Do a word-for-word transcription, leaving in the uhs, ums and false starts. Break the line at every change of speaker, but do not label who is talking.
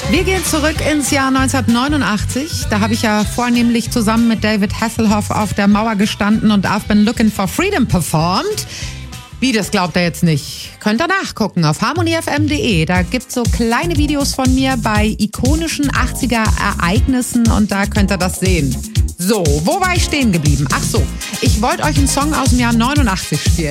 Wir gehen zurück ins Jahr neunzehnhundertneunundachtzig. Da habe ich ja vornehmlich zusammen mit David Hasselhoff auf der Mauer gestanden und I've Been Looking for Freedom performt. Wie, das glaubt ihr jetzt nicht? Könnt ihr nachgucken auf harmony f m punkt d e. Da gibt's so kleine Videos von mir bei ikonischen achtziger-Ereignissen und da könnt ihr das sehen. So, wo war ich stehen geblieben? Ach so, ich wollte euch einen Song aus dem Jahr neunundachtzig spielen.